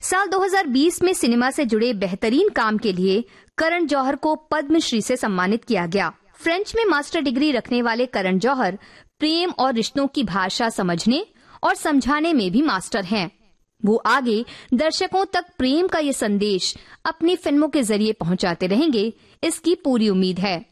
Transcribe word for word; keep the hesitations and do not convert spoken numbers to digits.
साल दो हज़ार बीस में सिनेमा से जुड़े बेहतरीन काम के लिए करण जौहर को पद्मश्री से सम्मानित किया गया। फ्रेंच में मास्टर डिग्री रखने वाले करण जौहर प्रेम और रिश्तों की भाषा समझने और समझाने में भी मास्टर हैं। वो आगे दर्शकों तक प्रेम का ये संदेश अपनी फिल्मों के जरिए पहुंचाते रहेंगे, इसकी पूरी उम्मीद है।